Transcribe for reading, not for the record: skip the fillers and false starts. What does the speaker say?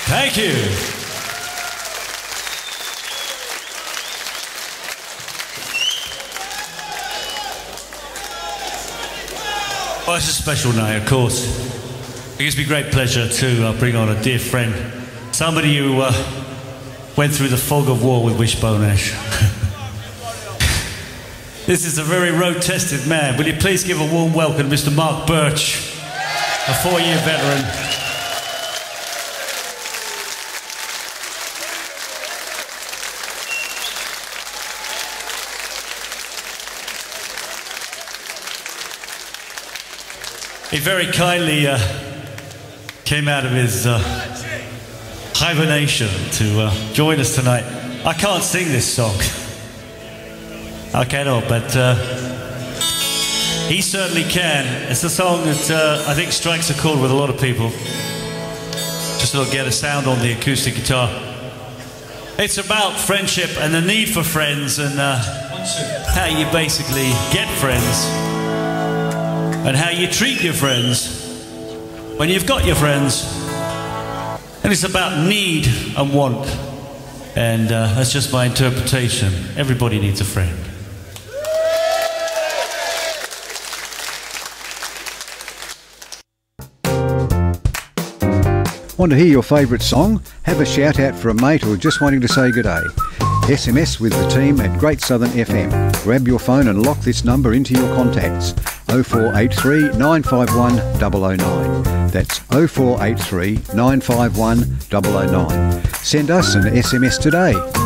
Thank you. Well, it's a special night, of course. It gives me great pleasure to bring on a dear friend, somebody who went through the fog of war with Wishbone Ash. This is a very road-tested man. Will you please give a warm welcome to Mr. Mark Birch, a 4-year veteran. He very kindly came out of his hibernation to join us tonight. I can't sing this song. I cannot, but he certainly can. It's a song that I think strikes a chord with a lot of people. Just sort of get a sound on the acoustic guitar. It's about friendship and the need for friends and how you basically get friends. And how you treat your friends when you've got your friends. And it's about need and want. And that's just my interpretation. Everybody needs a friend. Want to hear your favourite song? Have a shout out for a mate or just wanting to say good day? SMS with the team at Great Southern FM. Grab your phone and lock this number into your contacts. 0483 951 009. That's 0483 951 009. Send us an SMS today.